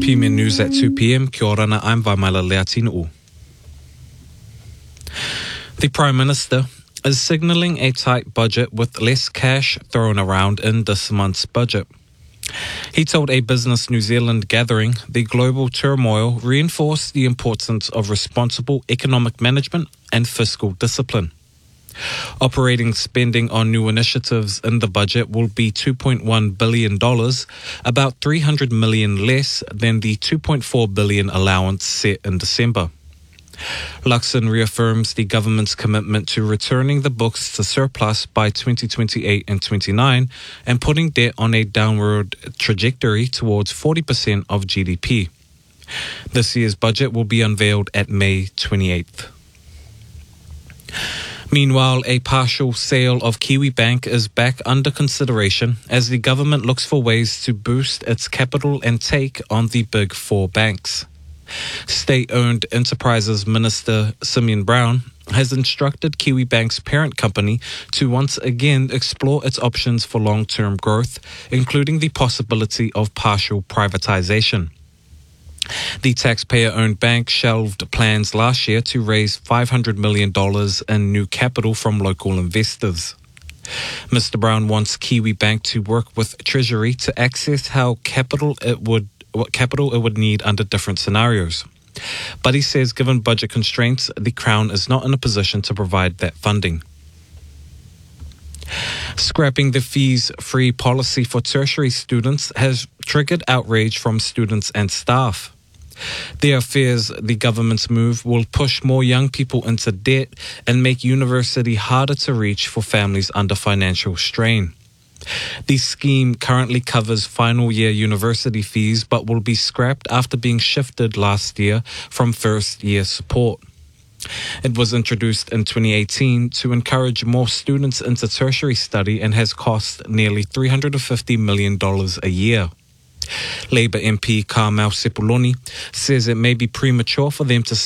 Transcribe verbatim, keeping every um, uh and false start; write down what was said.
P M N News at two p.m. Kia ora, I'm Vamaila Leatinu. The Prime Minister is signalling a tight budget with less cash thrown around in this month's budget. He told a Business New Zealand gathering the global turmoil reinforced the importance of responsible economic management and fiscal discipline. Operating spending on new initiatives in the budget will be two point one billion dollars, about three hundred million dollars less than the two point four billion dollars allowance set in December. Luxon reaffirms the government's commitment to returning the books to surplus by twenty twenty-eight and twenty-nine and putting debt on a downward trajectory towards forty percent of G D P. This year's budget will be unveiled at May twenty-eighth. Meanwhile, a partial sale of Kiwibank is back under consideration as the government looks for ways to boost its capital and take on the big four banks. State-owned Enterprises Minister Simeon Brown has instructed Kiwibank's parent company to once again explore its options for long-term growth, including the possibility of partial privatization. The taxpayer-owned bank shelved plans last year to raise five hundred million dollars in new capital from local investors. Mister Brown wants Kiwibank to work with Treasury to access how capital it would what capital it would need under different scenarios. But he says given budget constraints, the Crown is not in a position to provide that funding. Scrapping the fees-free policy for tertiary students has triggered outrage from students and staff. There fears the government's move will push more young people into debt and make university harder to reach for families under financial strain. The scheme currently covers final year university fees but will be scrapped after being shifted last year from first year support. It was introduced in twenty eighteen to encourage more students into tertiary study and has cost nearly three hundred fifty million dollars a year. Labour M P Carmel Sepuloni says it may be premature for them to